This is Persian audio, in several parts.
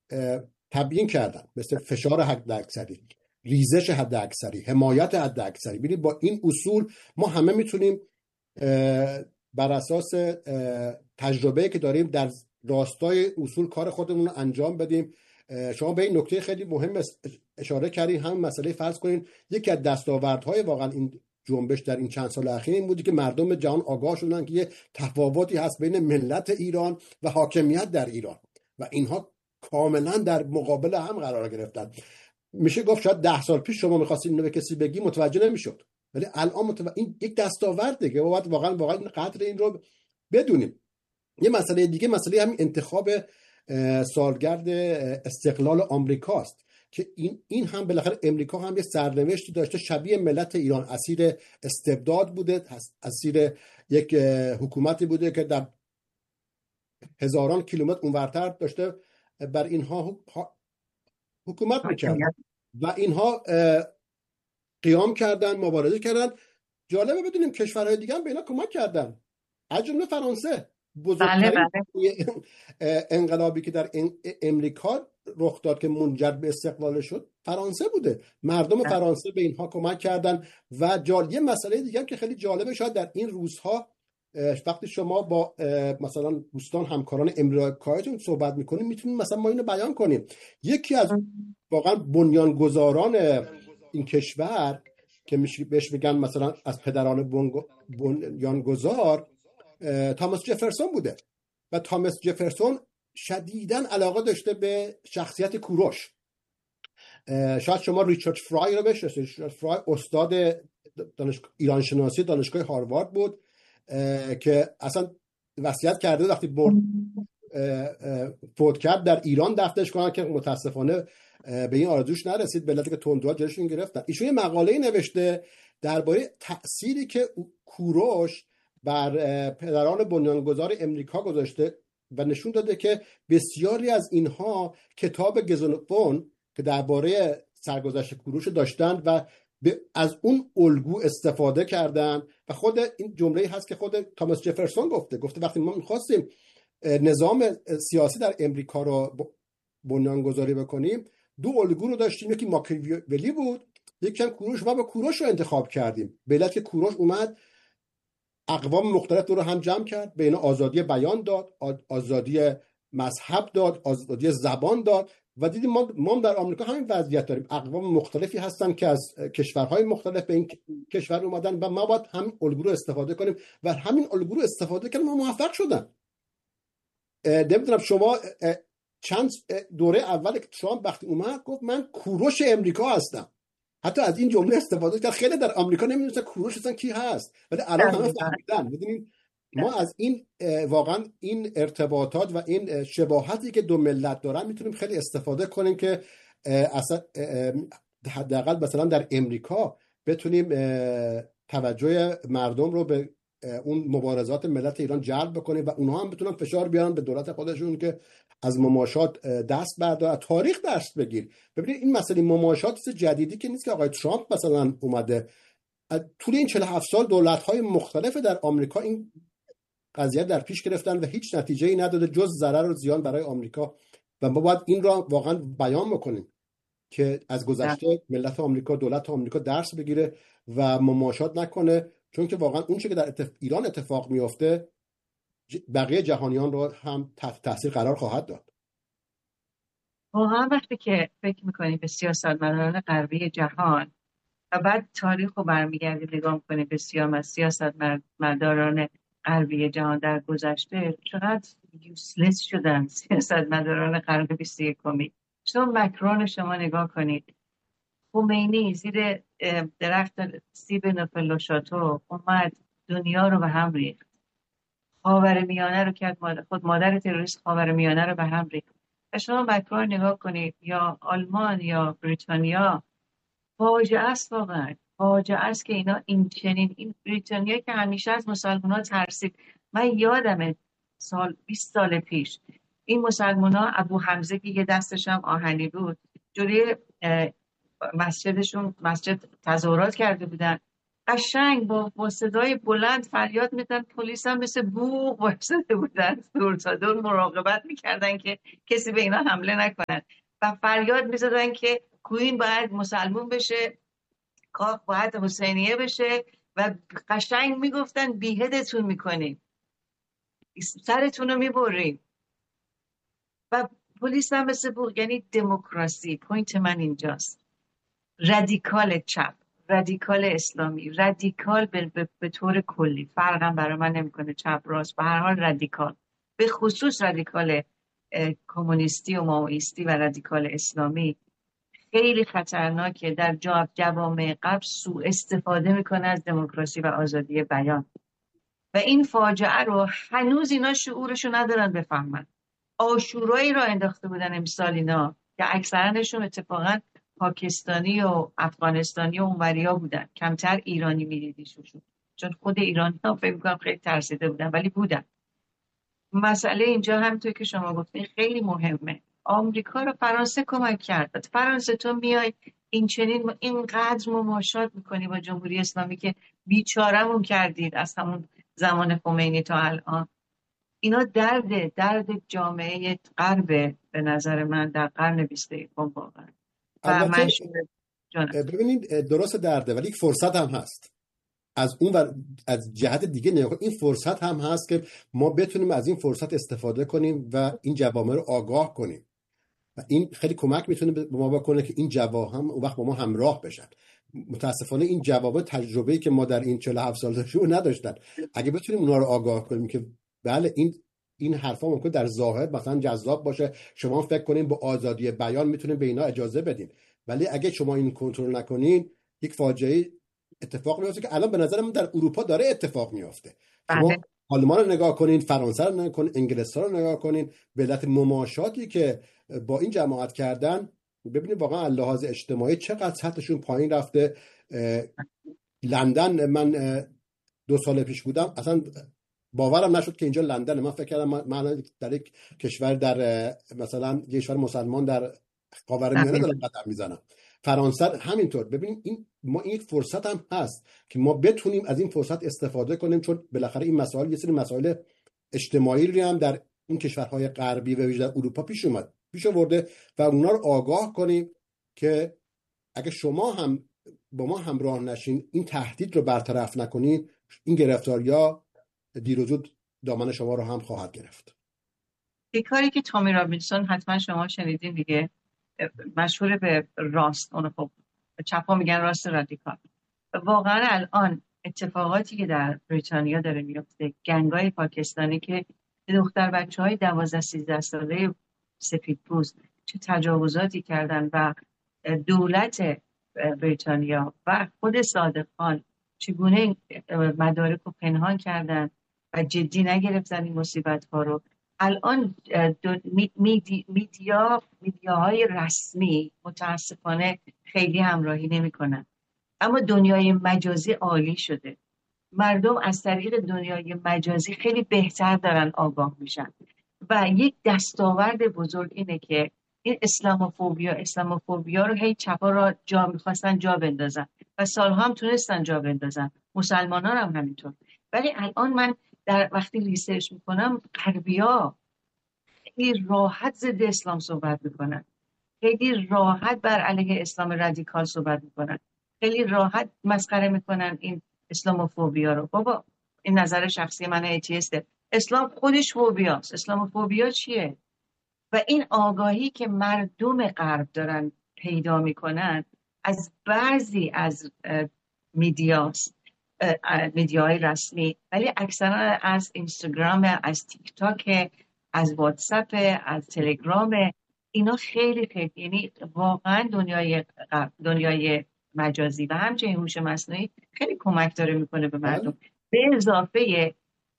تبیین کردن، مثل فشار حداکثری، ریزش حداکثری، حمایت حداکثری. ببینید با این اصول ما همه میتونیم بر اساس تجربه که داریم در راستای اصول کار خودمون رو انجام بدیم. شما به این نکته خیلی مهم اشاره کردین، هم مسئله فرض کنین یکی از دستاوردهای واقعا این جنبش در این چند سال اخیر این بودی که مردم جهان آگاه شدن که یه تفاوتی هست بین ملت ایران و حاکمیت در ایران و اینها کاملا در مقابل هم قرار گرفتن. میشه گفت شاید 10 سال پیش شما می‌خواستین اینو به کسی بگی متوجه نمی‌شد، ولی الان این یک دستاورده که باید واقعا این قدر این رو بدونیم. یه مسئله دیگه، مسئله همین انتخاب سالگرد استقلال آمریکاست که این هم بالاخره امریکا هم یه سرنوشتی داشته شبیه ملت ایران، اسیر استبداد بوده، اسیر یک حکومتی بوده که در هزاران کیلومتر اونورتر داشته بر اینها حکومت میکرد و اینها قیام کردن، مبارزه کردن. جالبه بدونیم کشورهای دیگه هم به اینا کمک کردن، از جمله فرانسه. بزرگترین انقلابی که در امریکا رخ داد که منجر به استقلال شد فرانسه بوده. مردم فرانسه به اینها کمک کردن. و یه مسئله دیگه هم که خیلی جالبه، شاید در این روزها وقتی شما با مثلا دوستان همکاران امریکاییتون صحبت میکنیم میتونیم مثلا ما اینو بیان کنیم. یکی از واقعا بنیانگذاران این کشور که بهش میگن مثلا از پدران بنیانگذار تاماس جفرسون بوده و تاماس جفرسون شدیداً علاقه داشته به شخصیت کوروش. شاید شما ریچارد فرای رو بشناسید. ریچارد فرای استاد ایران شناسی دانشگاه هاروارد بود که اصلا وصیت کرده وقتی فوت کرد در ایران دفنش کنن که متاسفانه به این آرزوش نرسید، به علتی که تندروها جلوشون گرفتن. ایشون یه مقاله‌ای نوشته درباره تأثیری که کوروش بر پدران بنیانگذار امریکا گذاشته و نشون داده که بسیاری از اینها کتاب گزنفون که درباره سرگذشت کوروش داشتن و از اون الگو استفاده کردن. و خود این جمله هست که خود تاماس جفرسون گفته وقتی ما می‌خواستیم نظام سیاسی در امریکا رو بنیانگذاری بکنیم، دو الگو رو داشتیم، یکی ماکیاولی بود، یکی هم کوروش. ما با کوروش رو انتخاب کردیم به علت که کوروش اومد اقوام مختلف رو هم جمع کرد، بین آزادی بیان داد، آزادی مذهب داد، آزادی زبان داد و دیدیم ما در آمریکا همین وضعیت داریم. اقوام مختلفی هستن که از کشورهای مختلف به این کشور اومدن و ما باید همین الگو رو استفاده کنیم و همین الگو رو استفاده کردیم، ما موفق شدن. نمیدونم شما چند دوره اول که شما وقتی اومد گفت من کوروش امریکا هستم، حتی از این جمله استفاده کرد. خیلی در آمریکا نمیدونستن کوروش اصلا کی هست، ولی الان همه فهمیدن. میدونین ما از این واقعا این ارتباطات و این شباهتی که دو ملت دارن میتونیم خیلی استفاده کنیم که اصلا حداقل مثلا در امریکا بتونیم توجه مردم رو به اون مبارزات ملت ایران جلب بکنیم و اونها هم بتونن فشار بیارن به دولت خودشون که از مماشات دست بردار، تاریخ درس بگیر. ببینید این مسئله مماشات جدیدی که نیست که آقای ترامپ مثلا اومده. طول این 47 سال دولت‌های مختلف در آمریکا این قضیه در پیش گرفتن و هیچ نتیجه‌ای نداده جز ضرر و زیان برای آمریکا و ما باید این را واقعا بیان بکنیم که از گذشته ملت آمریکا، دولت آمریکا درس بگیره و مماشات نکنه، چون که واقعا اون چیزی که در ایران اتفاق میفته بقیه جهانیان رو هم تحت تاثیر قرار خواهد داد. واقعا وقتی که فکر میکنیم به سیاستمداران غربی جهان و بعد تاریخ رو برمیگردیم نگاه میکنیم به سیاستمداران غربی جهان در گذشته، چقدر یوسلس شدن سیاستمداران قرن 21. شما مکرون شما نگاه کنید، خمینی زیر درخت سیب نوفل-لوشاتو اومد دنیا رو به هم ریخت، خاورمیانه رو کرد خود مادر تروریست خاورمیانه رو به هم ریخت. و شما مکرون نگاه کنید یا آلمان یا بریتانیا، فاجعه است، واقعا فاجعه است که اینا این چنین، این بریتانیا که همیشه از مسلمان‌ها ترسید. من یادمه 20 سال پیش این مسلمان‌ها ابو حمزه که یه دستش هم آهنی بود جلوی مسجدشون، مسجد تظاهرات کرده بودن قشنگ با صدای بلند فریاد میزدن. پلیس هم مثل بوق وایساده بودن، دور تا دور مراقبت میکردن که کسی به اینا حمله نکنن و فریاد میزدن که کوین باید مسلمون بشه، کاخ باید حسینیه بشه و قشنگ میگفتن بیهدتون میکنیم، سرتون رو میبریم. و پلیس هم مثل بوق. یعنی دموکراسی، پوینت من اینجاست، رادیکال چپ، رادیکال اسلامی، رادیکال به طور کلی، فرقم برای من نمیکنه چپ راست، به هر حال رادیکال، به خصوص رادیکال کمونیستی و مائویستی و رادیکال اسلامی خیلی خطرناکه. در جوامع قبل سوء استفاده میکنه از دموکراسی و آزادی بیان و این فاجعه رو هنوز اینا شعورشو ندارن بفهمن. آشورایی را انداخته بودن امسال اینا که اکثرانشون اتفاقا پاکستانی و افغانستانی و اونوریا بودن، کمتر ایرانی میدیدیشون، چون خود ایرانی ها فکر میکنم خیلی ترسیده بودن ولی بودن. مسئله اینجا همونطور که شما گفتین خیلی مهمه. آمریکا رو فرانسه کمک کرد. فرانسه تو میای این چنین اینقدر مماشات میکنی با جمهوری اسلامی که بیچارمون کردید از همون زمان خمینی تا الان. اینا درد جامعه غرب به نظر من در قرن 21 واقعا. و من ببینید درست درده ولی یک فرصت هم هست. از اون و از جهت دیگه نگاه، این فرصت هم هست که ما بتونیم از این فرصت استفاده کنیم و این جوامع رو آگاه کنیم و این خیلی کمک میتونه به ما بکنه که این جوامع هم اون وقت با ما همراه بشن. متاسفانه این جوامع تجربه‌ای که ما در این 47 سال داشتیم نداشتن. اگه بتونیم اونا رو آگاه کنیم که بله این حرفا ممکن در ظاهر مثلا جذاب باشه، شما فکر کنین با آزادی بیان میتونین به اینا اجازه بدین، ولی اگه شما این کنترل نکنین یک فاجعه اتفاق میفته که الان به نظر من در اروپا داره اتفاق میفته. شما آلمان رو نگاه کنین، فرانسه رو نگاه کنین، انگلیس رو نگاه کنین، به علت مماشاتی که با این جماعت کردن ببینید واقعا از لحاظ اجتماعی چقدر سطحشون پایین رفته. لندن من 2 سال پیش بودم، اصلا باورم نشد که اینجا لندن. من فکر کردم من در یک کشور، در مثلا یک کشور مسلمان در خاورمیانه دارم قدم میزنم. فرانسه همینطور. ببینیم ما این فرصت هم هست که ما بتونیم از این فرصت استفاده کنیم، چون بالاخره این مسائل یه سری مسائل اجتماعی رو هم در این کشورهای غربی و ویژه در اروپا پیش آورده و اونا رو آگاه کنیم که اگه شما هم با ما همراه نشین، این تهدید رو برطرف نکنین، این گرفتاری‌ها دیر و زود دامن شما رو هم خواهد گرفت. یک کاری که تامی رابینسون حتما شما شنیدین دیگه، مشهور به راست، اون خب چپا میگن راست رادیکال. واقعا الان اتفاقاتی که در بریتانیا داره میفته، گنگای پاکستانی که دختر بچه‌های 12-13 ساله سفیدپوست چه تجاوزاتی کردن و دولت بریتانیا و خود صادق خان چگونه مدارک رو پنهان کردن و جدی نگرفتن این مصیبت ها رو. الان میدیاهای رسمی متاسفانه خیلی همراهی نمی کنن، اما دنیای مجازی عالی شده. مردم از طریق دنیای مجازی خیلی بهتر دارن آگاه میشن و یک دستاورد بزرگ اینه که این اسلاموفوبیا رو هی چپا را میخواستن جا بندازن و سالها هم تونستن جا بندازن، مسلمانان هم همینطور. ولی الان من در وقتی ریسرچ میکنم، غربی‌ها خیلی راحت ضد اسلام صحبت میکنن، خیلی راحت بر علیه اسلام رادیکال صحبت میکنن، خیلی راحت مسخره میکنن این اسلاموفوبیا رو. بابا این نظر شخصی من، ایتیسته. اسلام خودش فوبیاست. اسلاموفوبیا چیه؟ و این آگاهی که مردم غرب دارن پیدا میکنن از بعضی از میدیاهای رسمی، ولی اکثرا از اینستاگرام، از تیک تاک، از واتساپ، از تلگرام، اینا خیلی یعنی واقعا دنیای مجازی و همچنین هوش مصنوعی خیلی کمک داره میکنه به مردم. به اضافه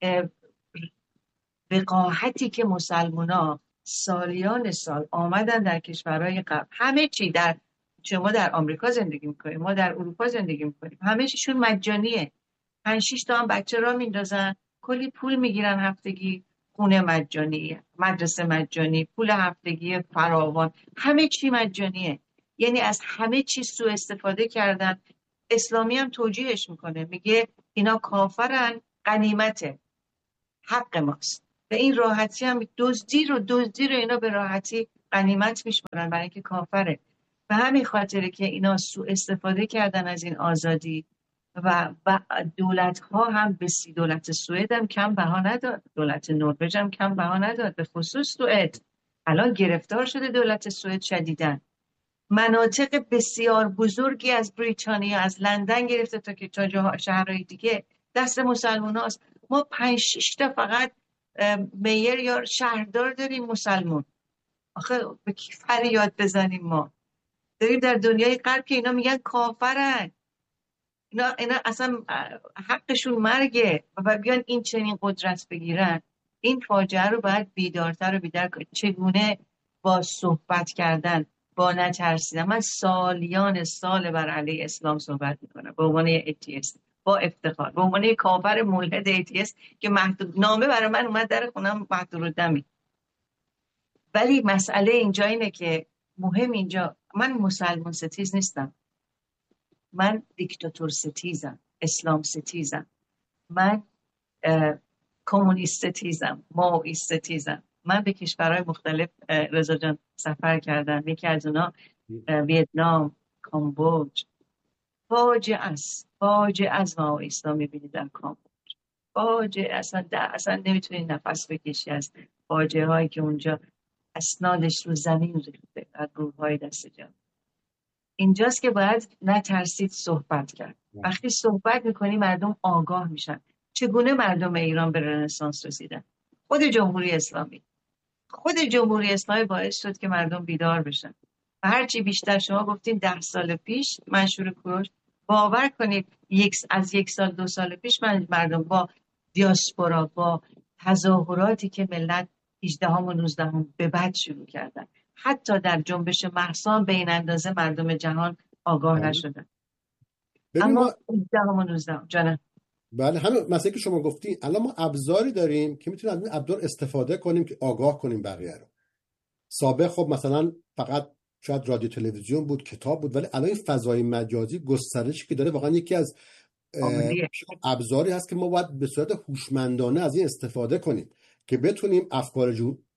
وقاحتی که مسلمونا سالیان سال آمدن در کشورهای غرب، همه چی شما در آمریکا زندگی میکنیم، ما در اروپا زندگی میکنیم، همه چیشون مجانیه. 5-6 تا هم بچه را میندازن، کلی پول میگیرن هفتگی، خونه مجانی، مدرسه مجانی، پول هفتگی فراوان، همه چی مجانیه. یعنی از همه چی سوء استفاده کردن. اسلامی هم توجیهش میکنه، میگه اینا کافرن، غنیمته، حق ماست. و این راحتی هم دزدی رو اینا به راحتی غنیمت میشمارن برای اینکه کافره. و همین خاطره که اینا سوء استفاده کردن از این آزادی و دولت ها هم دولت سوئد هم کم بها نداد، دولت نروژ هم کم بها نداد، به خصوص سوئد الان گرفتار شده دولت سوئد شدیدن. مناطق بسیار بزرگی از بریتانیا، از لندن گرفته تا که تا شهرهای دیگه دست مسلمان هاست. ما 5-6 تا فقط میر یا شهردار داریم مسلمان. آخه به کی فریاد بزنیم؟ ما داریم در دنیای غرب که اینا میگن کافرن، اینا اصلا حقشون مرگه و بیان این چنین قدرت بگیرن. این فاجعه رو باید بیدارتر و بیدار کنید. چگونه با صحبت کردن، با نترسیدن. من سالیان سال بر علیه اسلام صحبت میکنم به عنوان ایتیست، با افتخار، به عنوان کافر ملحد ایتیست که نامه برای من اومد در خونم مهدورالدمی. ولی مسئله اینجا اینه که مهم اینجا، من مسلمان ستیز نیستم، من دیکتاتور ستیزم، اسلام ستیزم، من کمونیست ستیزم، مائیست ستیزم. من به کشورهای مختلف رضا جان سفر کردم، یکی از اونا ویتنام، کامبوج. فاجعه از مائیست ها میبینید در کامبوج، فاجعه، اصلا نمیتونید نفس بکشی از فاجعه هایی که اونجا اسنادش رو زمین ریخته از گروه های دست جمعی. اینجاست که باید نترسید صحبت کرد. وقتی صحبت میکنی مردم آگاه میشن. چگونه مردم ایران به رنسانس رسیدن؟ خود جمهوری اسلامی باعث شد که مردم بیدار بشن. و هرچی بیشتر شما گفتین 10 سال پیش منشور کوروش، باور کنید از 1 سال 2 سال پیش مردم با دیاسپورا، با تظاهراتی که ملت 18 و 19 به بعد شروع کردن، حتی در جنبش مهسا به این اندازه مردم جهان آگاه نشدن. اما 18 و 19 جانم. بله، همین مسئله که شما گفتین، الان ما ابزاری داریم که میتونیم از این ابزار استفاده کنیم که آگاه کنیم بقیه رو. سابق خب مثلا فقط شاید رادیو تلویزیون بود، کتاب بود، ولی الان این فضای مجازی گسترشی که داره واقعا یکی از ابزاری هست که ما باید به صورت هوشمندانه از این استفاده کنیم که بتونیم افکار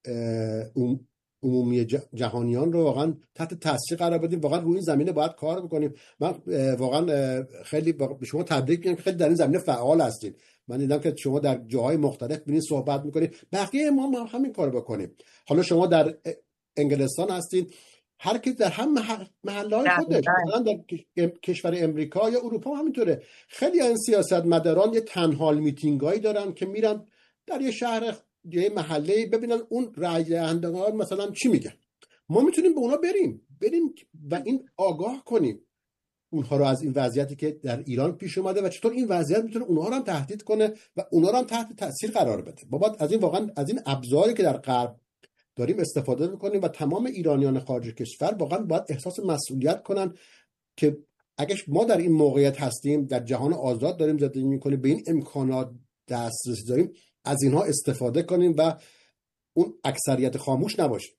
عمومی جهانیان رو واقعا تحت تاثیر قرار بدیم. واقعا روی این زمینه باید کار بکنیم. من واقعا خیلی به شما تبریک میگم که خیلی در این زمینه فعال هستید. من دیدم که شما در جاهای مختلف ببینید صحبت میکنید، بقیه ما همین کارو بکنیم. حالا شما در انگلستان هستید، هر کی در هم محله‌های خودش، مثلا در کشور امریکا یا اروپا همینطوره. خیلی از سیاستمداران یه تنها میتینگایی دارن که میرن در یه شهر، یه محله، ببینن اون رای دهندگان مثلا چی میگن. ما میتونیم به اونا بریم و این آگاه کنیم اونها رو از این وضعیتی که در ایران پیش اومده و چطور این وضعیت میتونه اونها رو هم تهدید کنه و اونها رو هم تحت تاثیر قرار بده. ما از این واقعا از این ابزاری که در غرب داریم استفاده میکنیم و تمام ایرانیان خارج کشور واقعا باید احساس مسئولیت کنن که اگه ما در این موقعیت هستیم، در جهان آزاد داریم زندگی میکنیم، به این امکانات دسترسی داریم، از اینها استفاده کنیم و اون اکثریت خاموش نباشه.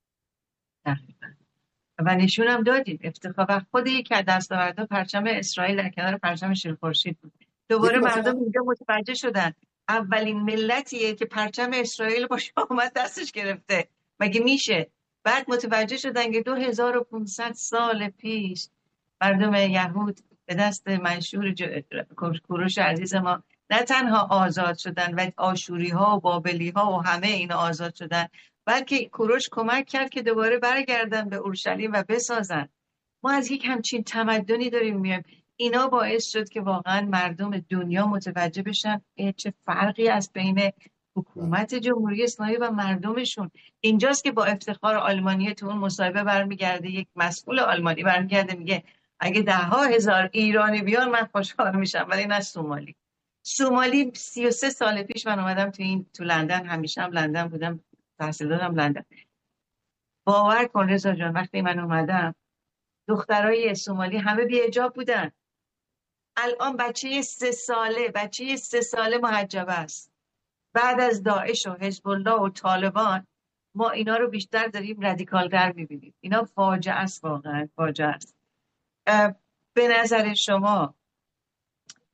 و نشون هم دادیم افتخار. و خود یکی از دستاوردها پرچم اسرائیل در کنار پرچم شیرخورشید بود. دوباره مردم اینجا متوجه شدن اولین ملتیه که پرچم اسرائیل با شامت دستش گرفته. مگه میشه؟ بعد متوجه شدن که 2500 سال پیش مردم یهود به دست منشور کوروش عزیز ما نه تنها آزاد شدن و آشوری ها و بابلی ها و همه اینا آزاد شدن، بلکه کوروش کمک کرد که دوباره برگردن به اورشلیم و بسازن. ما از یک همچین تمدنی داریم میایم. اینا باعث شد که واقعا مردم دنیا متوجه بشن چه فرقی از بین حکومت جمهوری اسلامی و مردمشون. اینجاست که با افتخار آلمانی تو اون مصاحبه برمیگرده، یک مسئول آلمانی برمیگرده میگه اگه 10,000 ایرانی بیان من خوشحال میشم، ولی نه سومالی 33 سال پیش من اومدم تو لندن، همیشه هم لندن بودم، تحصیل دارم لندن. باور کن رضا جان وقتی من اومدم دخترای سومالی همه بی حجاب بودن. الان بچه 3 ساله محجبه است. بعد از داعش و حزب الله و طالبان ما اینا رو بیشتر داریم رادیکال‌تر می‌بینیم. اینا فاجعه است، واقعا فاجعه است. به نظر شما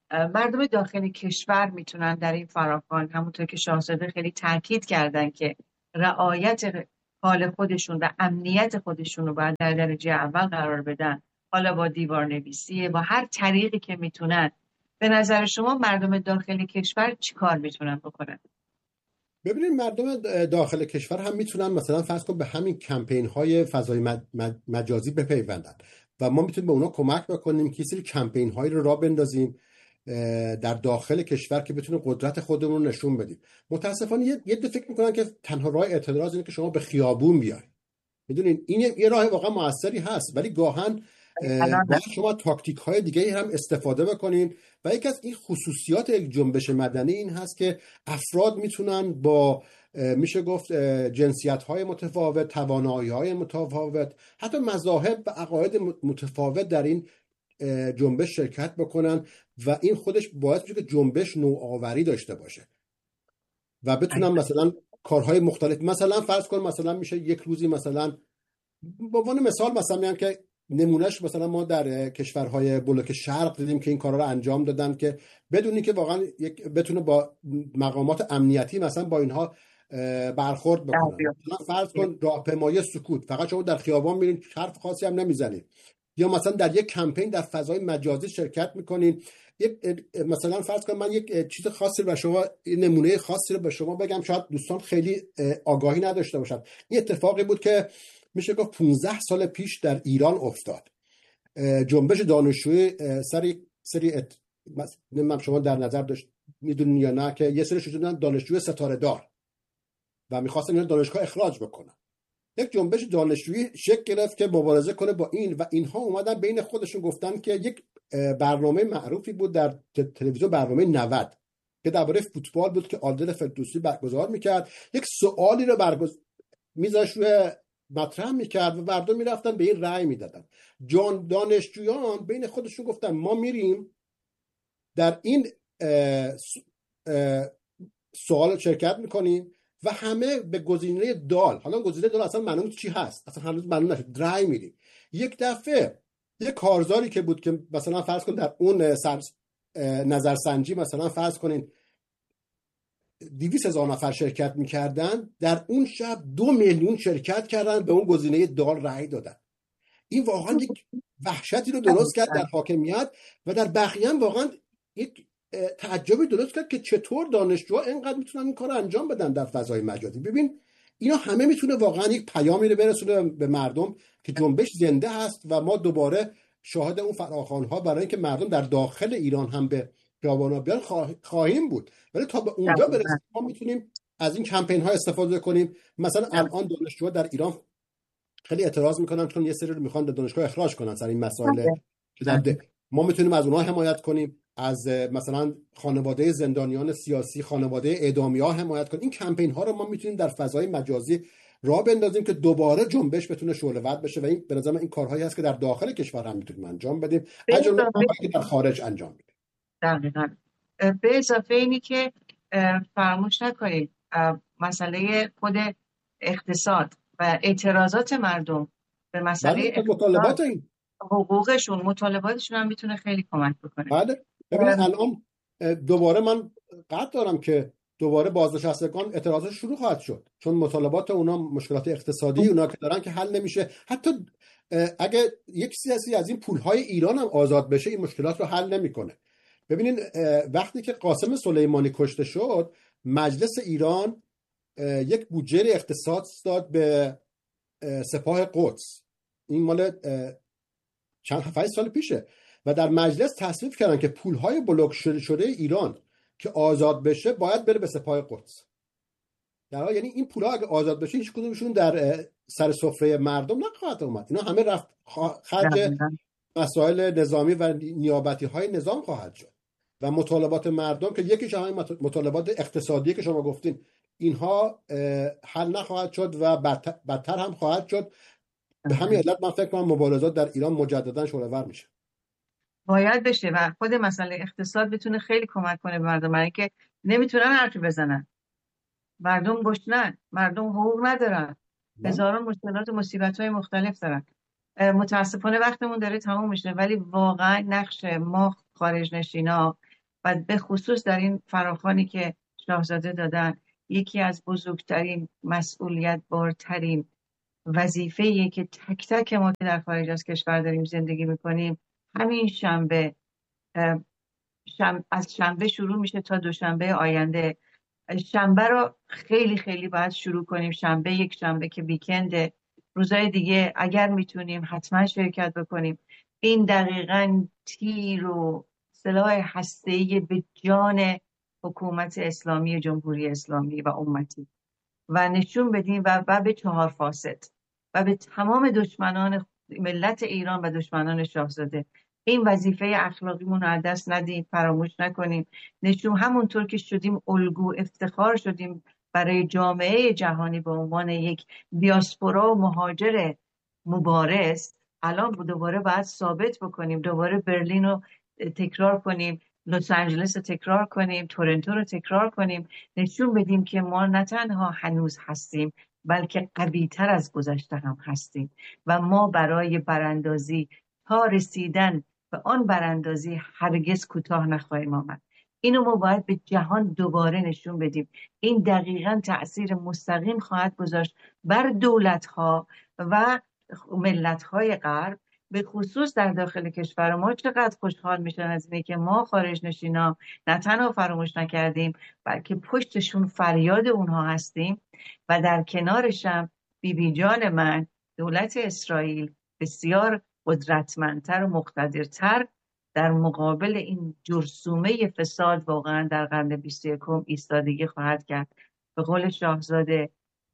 مردم داخل کشور میتونن در این فراخوان، همونطور که شاهزاده خیلی تاکید کردن که رعایت حال خودشون و امنیت خودشون رو باید در درجه اول قرار بدن، حالا با دیوار نویسی، با هر طریقی که میتونن. به نظر شما مردم داخل کشور چی کار میتونن بکنن؟ ببینید مردم داخل کشور هم میتونن مثلا فرض کن به همین کمپین های فضای مجازی بپیوندن و ما میتونیم به اونا کمک بکنیم که سری کمپین هایی رو راه بندازیم در داخل کشور که بتونه قدرت خودمون رو نشون بدیم. متاسفانه یه دفعه فکر میکنن که تنها راه اعتراض اینه که شما به خیابون بیاید. میدونین این یه راه واقعا موثری هست، ولی گاهن باید شما تاکتیک های دیگه هم استفاده بکنین و یکی از این خصوصیات یک جنبش مدنی این هست که افراد میتونن با میشه گفت جنسیت های متفاوت، توانایی های متفاوت، حتی مذاهب و عقاید متفاوت در این جنبش شرکت بکنن و این خودش باعث میشه که جنبش نوآوری داشته باشه و بتونن مثلا کارهای مختلف، مثلا فرض کن مثلا میشه یک روزی مثلا به عنوان مثال مثلا میگم که نمونهش مثلا ما در کشورهای بلوک شرق دیدیم که این کارا رو انجام دادن که بدونی که واقعا بتونه با مقامات امنیتی مثلا با اینها برخورد بکنن. مثلا فرض کن راهپیمایی سکوت، فقط شما در خیابان میرین حرف خاصی هم نمیزنید، یا مثلا در یک کمپین در فضای مجازی شرکت میکنین. مثلا فرض کن من یک چیز خاصی رو به شما، نمونه خاصی رو به شما بگم، شاید دوستان خیلی آگاهی نداشته باشن. این اتفاقی بود که میشه گفت 15 سال پیش در ایران افتاد. جنبش دانشجویی سری نمیدونم شما در نظر داشت میدونین یا نه که یه سری شدن دانشجوی ستاره دار و میخواستن اینا دانشگاه اخراج بکنن. یک جنبش دانشجویی شکل گرفت که مبارزه کنه با این و اینها اومدن بین خودشون گفتن که یک برنامه معروفی بود در تلویزیون، برنامه 90 که درباره فوتبال بود که عادل فردوسی برگزار میکرد، یک سوالی رو میذاشت روی مطرح میکرد و مردم میرفتن به این رأی میدادن. دانشجویان بین خودشون گفتن ما میریم در این سوال شرکت میکنیم و همه به گزینه دال، حالا گزینه دال اصلا معلوم چی هست، اصلا هنوز معلوم نشد، رأی میدیم. یک دفعه یک کارزاری که بود که مثلا فرض کن در اون نظرسنجی مثلا فرض کنین 200,000 نفر شرکت میکردن، در اون شب 2 میلیون شرکت کردن، به اون گزینه دال رأی دادن. این واقعا یک وحشتی رو درست کرد در حاکمیت و در بقیه هم واقعا یک تعجبی درست کرد که چطور دانشجوها اینقدر میتونن این کار رو انجام بدن در فضای مجازی. ببین اینا همه میتونه واقعا یک پیامی رو برسونه به مردم که جنبش زنده هست و ما دوباره شاهد اون فراخوان‌ها برای اینکه مردم در داخل ایران هم به خیابانا بیان خواهیم بود. ولی تا به اونجا برسیم ما میتونیم از این کمپین ها استفاده کنیم. مثلا الان دانشجوها در ایران خیلی اعتراض میکنن چون یه سری رو میخوان دانشگاه اخراج کنن سر این مسائل که ما میتونیم از اونها حمایت کنیم، از مثلا خانواده زندانیان سیاسی، خانواده اعدامی‌ها حمایت کنیم. این کمپین ها رو ما میتونیم در فضای مجازی راه بندازیم که دوباره جنبش بتونه شعله‌ور بشه و این به نظر من این کارهایی هست که در داخل کشور هم میتونیم انجام بدیم اجازه که در خارج انجام بدیم. دقیقاً. به اضافه اینی که فراموش نکنید مسئله خود اقتصاد و اعتراضات مردم به مسئله مطالبات این حقوقشون، مطالباتشون هم میتونه خیلی کمک بکنه. بله. ببینید الان دوباره من قطع دارم که دوباره بازنشستگان اعتراضات شروع خواهد شد چون مطالبات اونا، مشکلات اقتصادی اونا که دارن که حل نمیشه. حتی اگه یک سیاسی از این پولهای ایران هم آزاد بشه این مشکلات رو حل نمیکنه. ببینید وقتی که قاسم سلیمانی کشته شد، مجلس ایران یک بودجه اختصاص داد به سپاه قدس. این مال چند 7 سال پیشه و در مجلس تصویب کردن که پولهای بلوک شده ایران که آزاد بشه باید بره به سپاه قدس. در واقع یعنی این پولها اگه آزاد بشه هیچ کدومشون در سر سفره مردم نخواهد اومد. اینا همه رفت خرج مسائل نظامی و نیابتی های نظام خواهد شد و مطالبات مردم که یکیش همین مطالبات اقتصادی که شما گفتین اینها حل نخواهد شد و بدتر هم خواهد شد. به همین علت من فکر کنم مبارزات در ایران مجددا شعله‌ور میشه. باید بشه و خود مسئله اقتصاد بتونه خیلی کمک کنه به مردم، برای که نمیتونن حرفی بزنن. مردم گشنن، مردم حقوق ندارن، هزاران مشکلات و مصیبت‌های مختلف دارن. متاسفانه وقتمون داره تموم میشه، ولی واقعا نقش ما خارج نشینا و به خصوص در این فراخوانی که شاهزاده دادن، یکی از بزرگترین مسئولیت بارترین وظیفه‌ایه که تک تک ما که در خارج از کشور داریم زندگی میکنیم، همین شنبه از شنبه شروع میشه تا دوشنبه آینده. شنبه رو خیلی خیلی باید شروع کنیم. شنبه، یک شنبه که ویکنده، روزای دیگه اگر میتونیم حتما شرکت بکنیم. این دقیقاً تیر و سلاح هسته‌ای به جان حکومت اسلامی جمهوری اسلامی و امتی و نشون بدیم و به 4 فاسد و به تمام دشمنان ملت ایران و دشمنان شاهزاده این وظیفه اخلاقیمون رو از دست ندیم، فراموش نکنیم. نشون همونطور که شدیم الگو، افتخار شدیم برای جامعه جهانی به عنوان یک دیاسپورا و مهاجر مبارز، الان دوباره باید ثابت بکنیم، دوباره برلین رو تکرار کنیم، لس آنجلس رو تکرار کنیم، تورنتو رو تکرار کنیم، نشون بدیم که ما نه تنها هنوز هستیم بلکه قوی‌تر از گذشته هم هستیم و ما برای براندازی تا رسیدن به آن براندازی هرگز کوتاه نخواهیم آمد. اینو ما باید به جهان دوباره نشون بدیم. این دقیقاً تأثیر مستقیم خواهد گذاشت بر دولت‌ها و ملت‌های غرب، به خصوص در داخل کشور ما. چقدر خوشحال میشن از اینه که ما خارج نشینا نه تنها فراموش نکردیم بلکه پشتشون فریاد اونها هستیم و در کنارشم بیبی جان من دولت اسرائیل بسیار قدرتمندتر و مقتدرتر در مقابل این جرثومه فساد واقعا در قرن 21 ایستادگی خواهد کرد. به قول شاهزاده،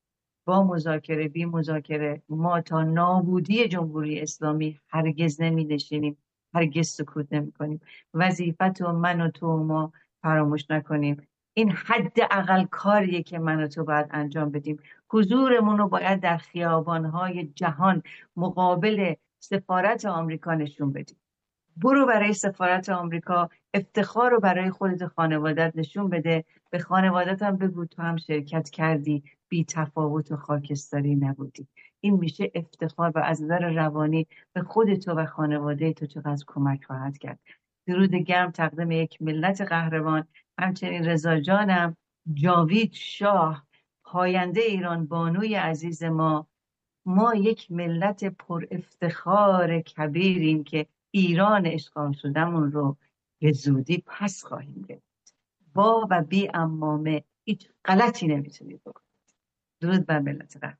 با مذاکره بی مذاکره ما تا نابودی جمهوری اسلامی هرگز نمی نشینیم، هرگز سکوت نمی کنیم. وظیفت و من و تو و ما فراموش نکنیم. این حد اقل کاریه که من و تو باید انجام بدیم. حضورمون رو باید در خیابانهای جهان مقابل سفارت آمریکا نشون بدیم. برو برای سفارت آمریکا افتخار رو برای خودت و خانوادت نشون بده. به خانوادت هم بگو تو هم شرکت کردی، بی تفاوت و خاکستری نبودی. این میشه افتخار و از نظر روانی به خودت و خانواده تو چقدر کمک خواهد کرد. درود گرم تقدیم یک ملت قهرمان، همچنین رضا جانم، جاوید شاه، پاینده ایران، بانوی عزیز ما. ما یک ملت پر افتخار کبیریم که ایران اشغال شدمون رو به زودی پس خواهیم گرفت. با و بی امامه هیچ غلطی نمیتونید بکنید. درود بر ملت قهرمان.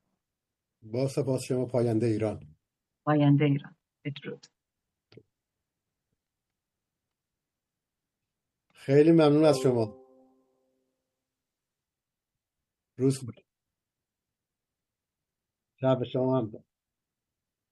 با سپاس شما پاینده ایران. پاینده ایران. بدرود. خیلی ممنون از شما. روز خوش. شب شما هم